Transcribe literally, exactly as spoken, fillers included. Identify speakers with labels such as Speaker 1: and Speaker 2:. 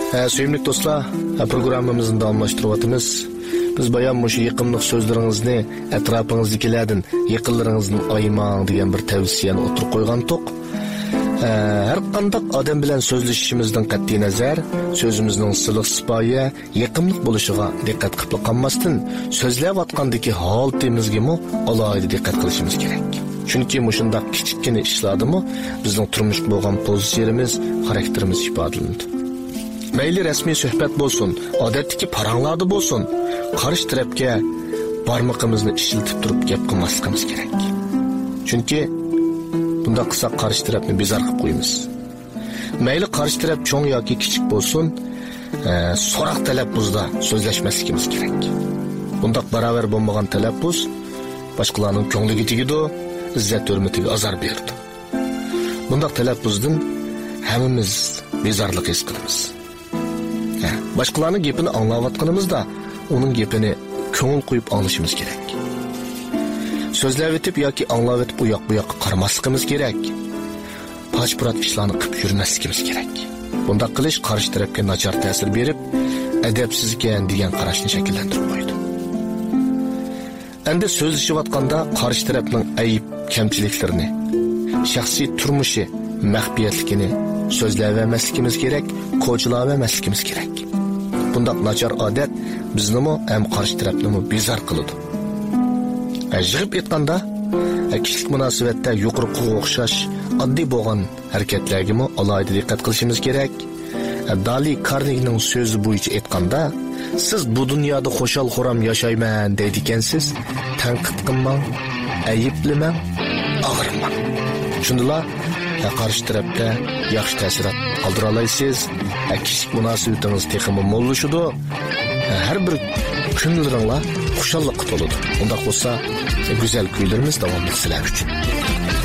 Speaker 1: Sevimli dostlar, programmamızın davamlaştırıvatımız. Biz bayan muşu yıkımlık sözlerinizni etrafınızdakilerden yıkıllaringizni ayman degan bir tavsiyani o'tirib qo'ygan to'q. Har qanday odam bilan so'zlashishimizdan qat'iy nazar, so'zimizning siliq sipoyi yaqimliq bo'lishiga diqqat qilib qolmasdan, so'zlayotgandagi holatimizga mo alohida diqqat qilishimiz kerak. Chunki mushundaq kichikgina ishlardimi bizning turmush bo'lgan pozitsiyamiz, xarakterimiz ifodalanadi. Mayli rasmiy suhbat bo'lsin, odatdagi paranglarda bo'lsin, qarshi tarafga barmoqimizni ishiltib turib gap qilmasligimiz kerak. Chunki bunda qilsak qarshi tarafni bezor qilib qo'yamiz. Mayli qarshi taraf cho'ng yoki kichik bo'lsin, e, so'roq talaffuzda so'zlashmasligimiz kerak. Bunda barobar bo'lmagan talaffuz boshqalarning ko'ngliga tegadi, izzat hurmatiga azor berdi. Bunda talaffuzdan hammamiz bezorlik his qilamiz. Başkalarının gepini anlayotganimizda onun gepini ko'ngil qo'yib anglashimiz kerak. So'zlab etib yoki anglab etib u yoq bu yoqqa qaramasligimiz kerak. Pachpurat ishlarni qilib yurmasligimiz kerak. Bunda qilish qarshi tarafga nachar ta'sir berib, adabsiz ekan degan qarashni shakllantirib qo'ydi. Endi so'zlashayotganda qarshi tarafning ayib, kamchiliklarini, shaxsiy turmushi, maxfiyatligini so'zlayvermasligimiz kerak, ko'chilavermasligimiz kerak. Bundak nachar odat bizni mo ham qarshi tarafni mo bezor qiladi. Ajib etganda kishilik munosabatda yuqoriga o'xshash oddiy bo'lgan harakatlarga mo alohida diqqat qilishimiz kerak. Dali Karnegning so'zi bo'yicha aytganda, siz bu dunyoda xo'shal-xuram yashayman deydi ekansiz, tanqid qilmang, ayiblamang, og'irmang. Shundalar qarshi tarafga yaxshi ta'sirat qoldira olasiz. Kishilik munosabatingiz texmi mo'llashadi. Har bir kunlaringlar xushallikqa to'ladi. Unda bo'lsa, go'zal kuylarimiz davomli sizlar uchun.